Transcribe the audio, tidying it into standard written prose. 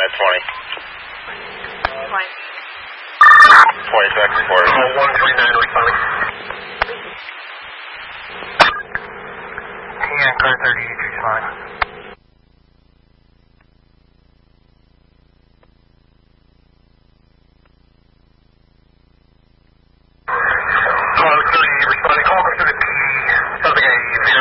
at 20. 20 seconds for it. 139 responding. Yeah, car 38 responding.